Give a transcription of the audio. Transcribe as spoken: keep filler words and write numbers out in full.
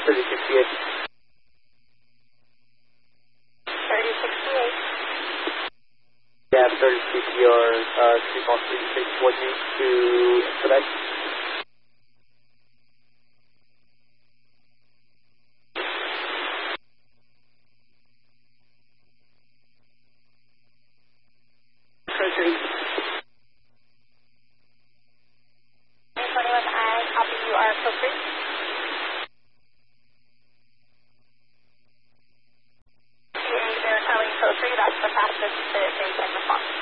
thirty sixty-eight. thirty sixty-eight. Yeah, thirty C P R, uh, three point three six fourteen to Quebec. Surgery. twenty-one I, copy you are appropriate.